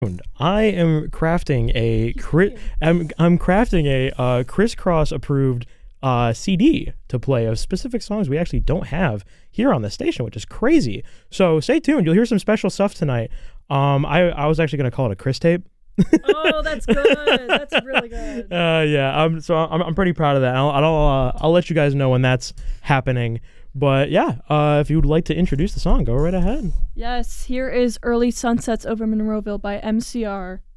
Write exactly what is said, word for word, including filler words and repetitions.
I am crafting a cri- I'm I'm crafting a uh, crisscross approved uh, C D to play of specific songs we actually don't have here on the station, which is crazy. So stay tuned. You'll hear some special stuff tonight. Um, I I was actually gonna call it a Chris tape. Oh, that's good. That's really good. Uh, yeah. Um. So I'm I'm pretty proud of that. I'll I'll uh, I'll let you guys know when that's happening. But yeah, uh, if you would like to introduce the song, go right ahead. Yes, here is Early Sunsets Over Monroeville by M C R.